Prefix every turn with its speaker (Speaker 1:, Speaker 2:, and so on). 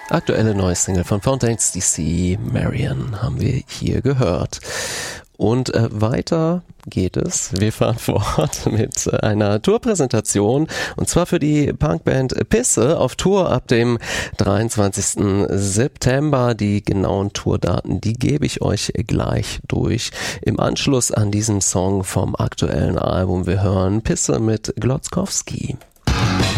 Speaker 1: Aktuelle neue Single von Fontaines DC, Marian, haben wir hier gehört. Und weiter geht es. Wir fahren fort mit einer Tourpräsentation und zwar für die Punkband Pisse auf Tour ab dem 23. September. Die genauen Tourdaten, die gebe ich euch gleich durch. Im Anschluss an diesen Song vom aktuellen Album. Wir hören Pisse mit Glotzkowski.